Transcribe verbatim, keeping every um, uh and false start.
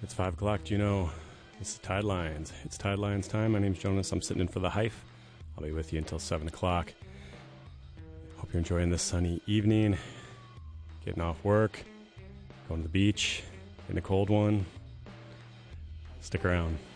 It's five o'clock. Do you know? This is Tide Lines. It's Tide Lines time. My name's Jonas. I'm sitting in for the Hyph. I'll be with you until seven o'clock. Hope you're enjoying this sunny evening. Getting off work. Going to the beach. Getting a cold one. Stick around.